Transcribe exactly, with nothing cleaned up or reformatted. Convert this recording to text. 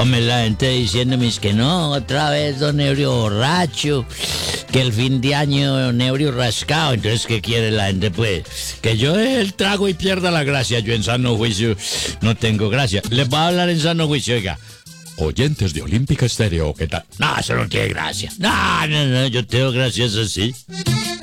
Hombre, la gente diciéndome es que no, otra vez don Ebrio borracho, que el fin de año don Ebrio rascado. Entonces, ¿qué quiere la gente? Pues, que yo deje el trago y pierda la gracia. Yo en sano juicio no tengo gracia. Les voy a hablar en sano juicio, oiga. Oyentes de Olímpica Estéreo, ¿qué tal? No, eso no tiene gracia. No, no, no, yo tengo gracias así.